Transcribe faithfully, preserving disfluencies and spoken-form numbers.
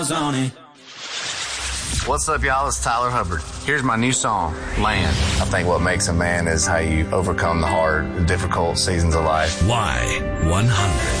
What's up, y'all? It's Tyler Hubbard. Here's my new song, Land. I think what makes a man is how you overcome the hard, difficult seasons of life. Y one hundred.